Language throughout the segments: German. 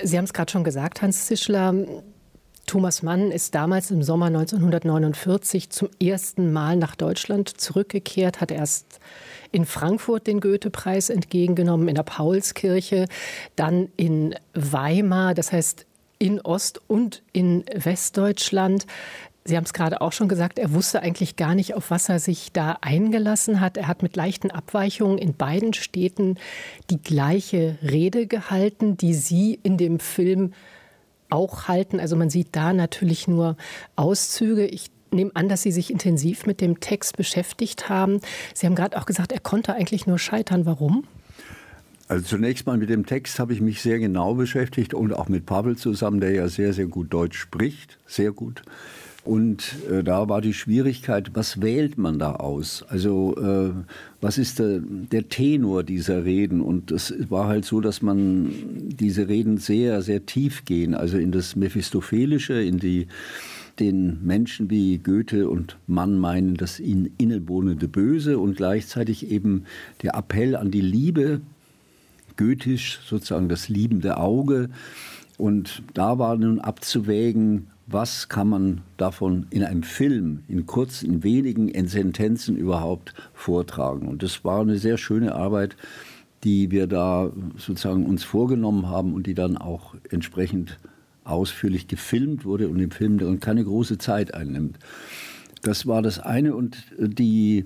Sie haben es gerade schon gesagt, Hans Zischler, Thomas Mann ist damals im Sommer 1949 zum ersten Mal nach Deutschland zurückgekehrt, hat erst in Frankfurt den Goethe-Preis entgegengenommen, in der Paulskirche, dann in Weimar, das heißt in Ost- und in Westdeutschland. Sie haben es gerade auch schon gesagt, er wusste eigentlich gar nicht, auf was er sich da eingelassen hat. Er hat mit leichten Abweichungen in beiden Städten die gleiche Rede gehalten, die Sie in dem Film auch halten. Also man sieht da natürlich nur Auszüge. Ich nehme an, dass Sie sich intensiv mit dem Text beschäftigt haben. Sie haben gerade auch gesagt, er konnte eigentlich nur scheitern. Warum? Also zunächst mal mit dem Text habe ich mich sehr genau beschäftigt und auch mit Pavel zusammen, der ja sehr, sehr gut Deutsch spricht. Sehr gut. Und da war die Schwierigkeit, was wählt man da aus? Also was ist der Tenor dieser Reden? Und es war halt so, dass man diese Reden sehr, sehr tief gehen, also in das Mephistophelische, in den Menschen wie Goethe und Mann meinen, das ihnen innewohnende Böse und gleichzeitig eben der Appell an die Liebe, goethisch sozusagen das liebende Auge. Und da war nun abzuwägen, was kann man davon in einem Film, in kurzen, wenigen Sentenzen überhaupt vortragen. Und das war eine sehr schöne Arbeit, die wir da sozusagen uns vorgenommen haben und die dann auch entsprechend ausführlich gefilmt wurde und im Film dann keine große Zeit einnimmt. Das war das eine. Und die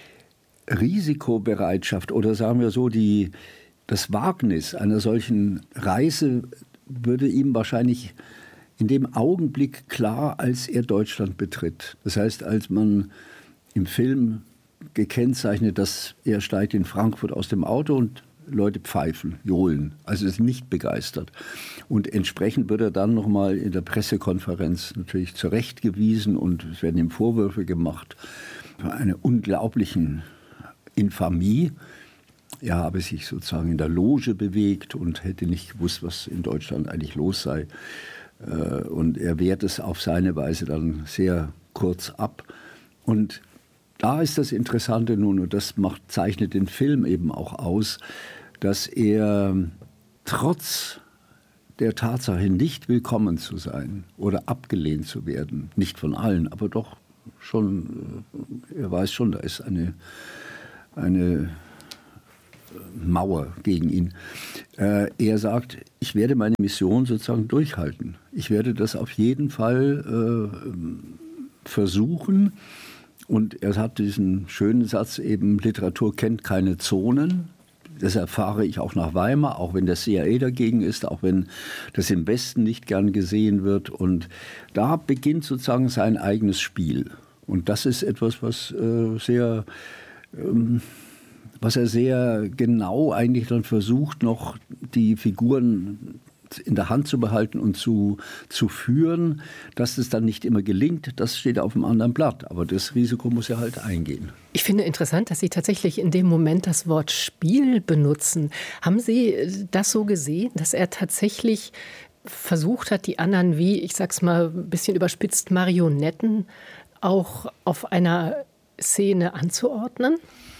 Risikobereitschaft oder sagen wir so, das Wagnis einer solchen Reise würde ihm wahrscheinlich in dem Augenblick klar, als er Deutschland betritt. Das heißt, als man im Film gekennzeichnet, dass er steigt in Frankfurt aus dem Auto und Leute pfeifen, johlen, also ist nicht begeistert. Und entsprechend wird er dann nochmal in der Pressekonferenz natürlich zurechtgewiesen und es werden ihm Vorwürfe gemacht für eine unglaublichen Infamie. Er habe sich sozusagen in der Loge bewegt und hätte nicht gewusst, was in Deutschland eigentlich los sei. Und er wehrt es auf seine Weise dann sehr kurz ab. Und da ist das Interessante nun, und das zeichnet den Film eben auch aus, dass er trotz der Tatsache, nicht willkommen zu sein oder abgelehnt zu werden, nicht von allen, aber doch schon, er weiß schon, da ist eine Mauer gegen ihn. Er sagt, ich werde meine Mission sozusagen durchhalten. Ich werde das auf jeden Fall versuchen. Und er hat diesen schönen Satz eben, Literatur kennt keine Zonen. Das erfahre ich auch nach Weimar, auch wenn der CIA dagegen ist, auch wenn das im Westen nicht gern gesehen wird. Und da beginnt sozusagen sein eigenes Spiel. Und das ist etwas, was er sehr genau eigentlich dann versucht, noch die Figuren in der Hand zu behalten und zu führen. Dass es dann nicht immer gelingt, das steht auf einem anderen Blatt. Aber das Risiko muss er halt eingehen. Ich finde interessant, dass Sie tatsächlich in dem Moment das Wort Spiel benutzen. Haben Sie das so gesehen, dass er tatsächlich versucht hat, die anderen wie, ich sag's mal ein bisschen überspitzt, Marionetten auch auf einer Szene anzuordnen?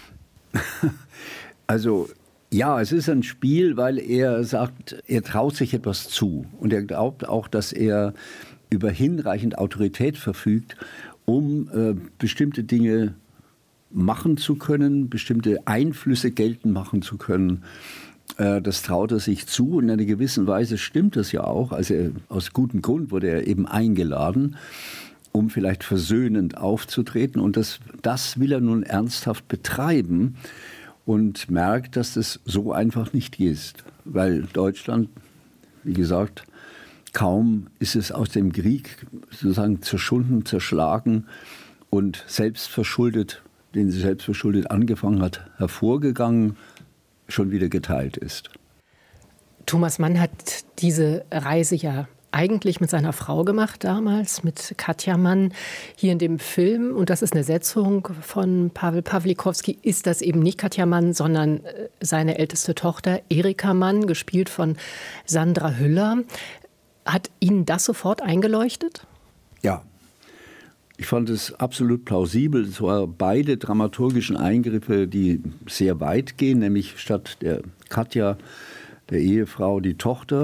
Also ja, es ist ein Spiel, weil er sagt, er traut sich etwas zu. Und er glaubt auch, dass er über hinreichend Autorität verfügt, um bestimmte Dinge machen zu können, bestimmte Einflüsse geltend machen zu können. Das traut er sich zu. Und in einer gewissen Weise stimmt das ja auch. Also aus gutem Grund wurde er eben eingeladen, um vielleicht versöhnend aufzutreten. Und das will er nun ernsthaft betreiben und merkt, dass das so einfach nicht ist. Weil Deutschland, wie gesagt, kaum ist es aus dem Krieg sozusagen zerschunden, zerschlagen und selbstverschuldet, den sie selbstverschuldet angefangen hat, hervorgegangen, schon wieder geteilt ist. Thomas Mann hat diese Reise ja eigentlich mit seiner Frau gemacht damals, mit Katja Mann. Hier in dem Film, und das ist eine Setzung von Pavel Pawlikowski, ist das eben nicht Katja Mann, sondern seine älteste Tochter Erika Mann, gespielt von Sandra Hüller. Hat Ihnen das sofort eingeleuchtet? Ja. Ich fand es absolut plausibel. Es waren beide dramaturgischen Eingriffe, die sehr weit gehen, nämlich statt der Katja, der Ehefrau, die Tochter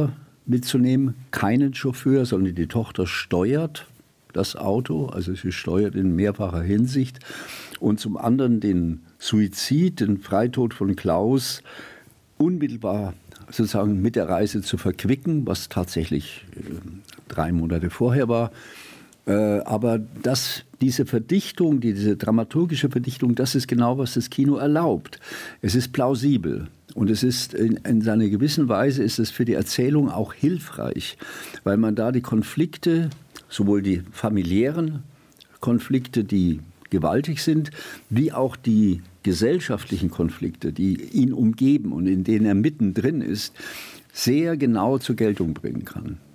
mitzunehmen, keinen Chauffeur, sondern die Tochter steuert das Auto, also sie steuert in mehrfacher Hinsicht. Und zum anderen den Suizid, den Freitod von Klaus, unmittelbar sozusagen mit der Reise zu verquicken, was tatsächlich 3 Monate vorher war. Aber diese Verdichtung, diese dramaturgische Verdichtung, das ist genau, was das Kino erlaubt. Es ist plausibel und es ist in seiner gewissen Weise ist es für die Erzählung auch hilfreich, weil man da die Konflikte, sowohl die familiären Konflikte, die gewaltig sind, wie auch die gesellschaftlichen Konflikte, die ihn umgeben und in denen er mittendrin ist, sehr genau zur Geltung bringen kann.